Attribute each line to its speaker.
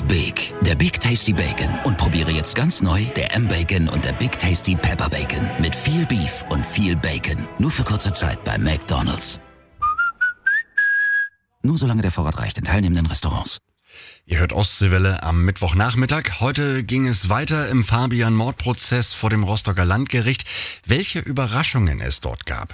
Speaker 1: Big, der Big Tasty Bacon. Und probiere jetzt ganz neu der M-Bacon und der Big Tasty Pepper Bacon. Mit viel Beef und viel Bacon. Nur für kurze Zeit bei McDonald's. Nur solange der Vorrat reicht in teilnehmenden Restaurants.
Speaker 2: Ihr hört Ostseewelle am Mittwochnachmittag. Heute ging es weiter im Fabian-Mordprozess vor dem Rostocker Landgericht. Welche Überraschungen es dort gab.